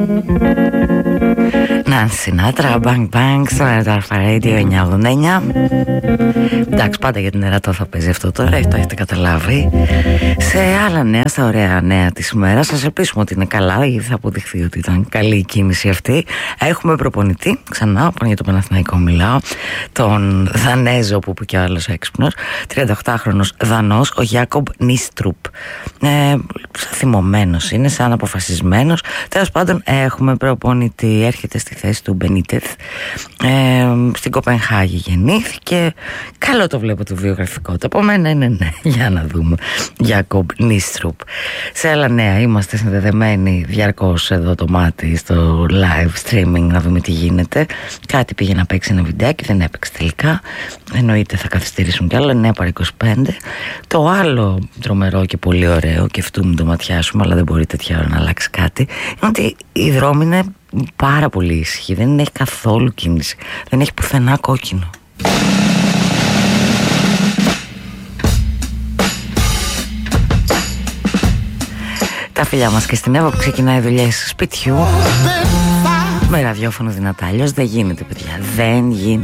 Νάνση Σινάτρα, Bang Bang, στο Alpha Radio 989. Εντάξει, πάντα για την Ερατό θα παίζει αυτό τώρα, το έχετε καταλάβει. Σε άλλα νέα, στα ωραία νέα της ημέρας, σας ελπίσουμε ότι είναι καλά, γιατί θα αποδειχθεί ότι ήταν καλή η κίνηση αυτή. Έχουμε προπονητή, ξανά, για το Παναθηναϊκό μιλάω, τον Δανέζο που είπε και ο άλλος έξυπνος, 38χρονος Δανός, ο Γιάκομπ Νίστρουπ. Θυμωμένος είναι, σαν αποφασισμένος. Τέλος πάντων, έχουμε προπονητή, έρχεται στη θέση του Μπενίτεθ. Στην Κοπενχάγη γεννήθηκε. Καλό το βλέπω το βιογραφικό του. Από μένα είναι ναι. Για να δούμε. Γιάκομπ Νίστρουπ. Σε άλλα νέα, είμαστε συνδεδεμένοι διαρκώς εδώ το μάτι στο live streaming να δούμε τι γίνεται. Κάτι πήγε να παίξει ένα βιντεάκι, δεν έπαιξε τελικά. Εννοείται θα καθυστερήσουν κι άλλο. 9 παρά 25. Το άλλο τρομερό και πολύ ωραίο, και αυτού μην το ματιάσουμε, αλλά δεν μπορεί τέτοια ώρα να αλλάξει κάτι, είναι ότι η δρόμη είναι πάρα πολύ ήσυχη. Δεν έχει καθόλου κίνηση. Δεν έχει πουθενά κόκκινο. Τα φιλιά μας και στην Εύα που ξεκινάει δουλειές σπιτιού με ραδιόφωνο δυνατά. Αλλιώς δεν γίνεται, παιδιά. Δεν γίνεται.